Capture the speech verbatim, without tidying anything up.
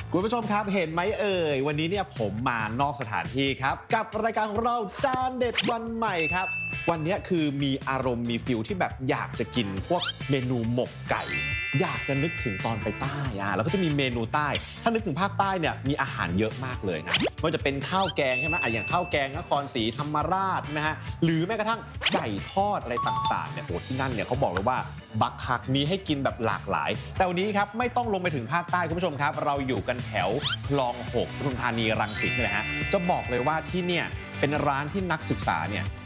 คุณผู้ชมครับเห็นไหมเอ่ยวันนี้เนี่ยผมมานอกสถานที่ครับกับรายการของเราจานเด็ดวันใหม่ครับวันนี้คือมีอารมณ์มีฟิลที่แบบอยากจะกินพวกเมนูหมกไก่อยากจะนึกถึงตอนไปใต้อ่ะแล้วก็จะมีเมนูใต้ถ้านึกถึงภาคใต้เนี่ยมีอาหารเยอะมากเลยนะไม่ว่าจะเป็นข้าวแกงใช่ไหมอ่ะอย่างข้าวแกงนครศรีธรรมราชนะฮะหรือแม้กระทั่งไก่ทอดอะไรต่างๆเนี่ยโอ้ที่นั่นเนี่ยเขาบอกเลยว่าบักคักมีให้กินแบบหลากหลายแต่วันนี้ครับไม่ต้องลงไปถึงภาคใต้คุณผู้ชมครับเราอยู่กันแถวคลองหกปทุมธานีรังสิตนี่แหละฮะจะบอกเลยว่าที่เนี่ยเป็นร้านที่นักศึกษาเนี่ย